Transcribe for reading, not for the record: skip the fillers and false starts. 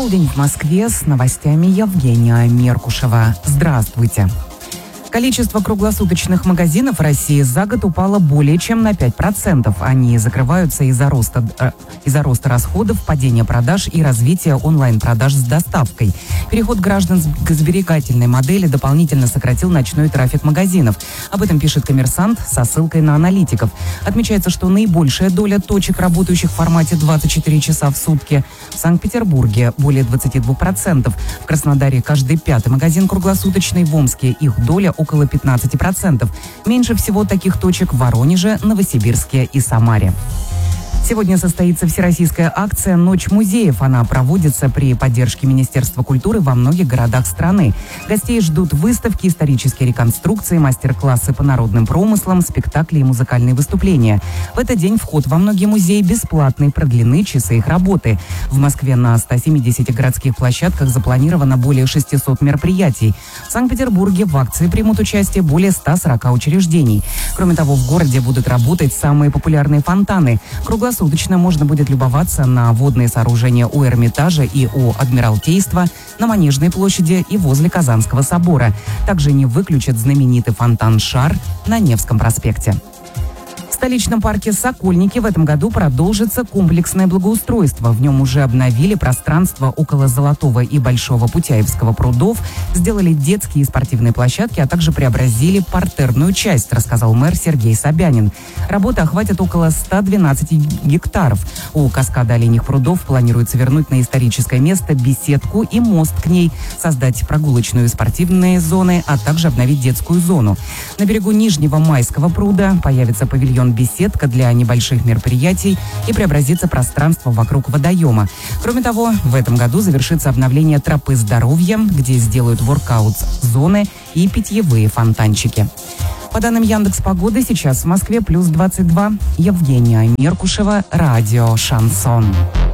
Полдень в Москве, с новостями Евгения Меркушева. Здравствуйте. Количество круглосуточных магазинов в России за год упало более чем на 5%. Они закрываются из-за роста расходов, падения продаж и развития онлайн-продаж с доставкой. Переход граждан к сберегательной модели дополнительно сократил ночной трафик магазинов. Об этом пишет «Коммерсант» со ссылкой на аналитиков. Отмечается, что наибольшая доля точек, работающих в формате 24 часа в сутки, в Санкт-Петербурге более 22%. В Краснодаре каждый пятый магазин круглосуточный, в Омске их доля около 15%. Меньше всего таких точек в Воронеже, Новосибирске и Самаре. Сегодня состоится всероссийская акция «Ночь музеев». Она проводится при поддержке Министерства культуры во многих городах страны. Гостей ждут выставки, исторические реконструкции, мастер-классы по народным промыслам, спектакли и музыкальные выступления. В этот день вход во многие музеи бесплатный, продлены часы их работы. В Москве на 170 городских площадках запланировано более 600 мероприятий. В Санкт-Петербурге в акции примут участие более 140 учреждений. Кроме того, в городе будут работать самые популярные фонтаны. Круглосуточно можно будет любоваться на водные сооружения у Эрмитажа и у Адмиралтейства, на Манежной площади и возле Казанского собора. Также не выключат знаменитый фонтан «Шар» на Невском проспекте. В столичном парке «Сокольники» в этом году продолжится комплексное благоустройство. В нем уже обновили пространство около Золотого и Большого Путяевского прудов, сделали детские и спортивные площадки, а также преобразили партерную часть, рассказал мэр Сергей Собянин. Работы охватят около 112 гектаров. У каскада оленьих прудов планируется вернуть на историческое место беседку и мост к ней, создать прогулочную и спортивные зоны, а также обновить детскую зону. На берегу Нижнего Майского пруда появится павильон-беседка для небольших мероприятий и преобразится пространство вокруг водоема. Кроме того, в этом году завершится обновление тропы здоровья, где сделают воркаут-зоны и питьевые фонтанчики. По данным Яндекс.Погоды, сейчас в Москве плюс 22. Евгения Меркушева, радио «Шансон».